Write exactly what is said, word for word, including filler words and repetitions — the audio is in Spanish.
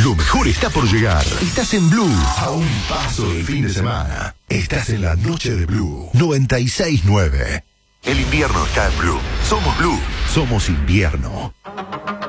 Lo mejor está por llegar. Estás en Blue. A un paso del fin de semana. Estás en la noche de Blue. noventa y seis nueve. El invierno está en Blue. Somos Blue. Somos invierno.